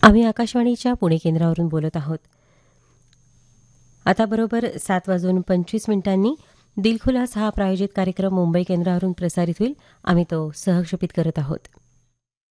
आम्ही आकाशवाणीच्या पुणे केंद्रावरून बोलत आहोत. आता बरोबर 7:25 दिलखुलास हा प्रायोजित कार्यक्रम मुंबई केंद्रावरून प्रसारित होईल. आम्ही तो सहक्षेपित करत आहोत.